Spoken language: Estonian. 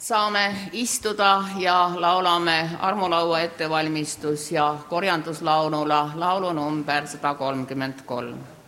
saame istuda ja laulame armulaua ettevalmistus- ja korjanduslaulula laulu number 133.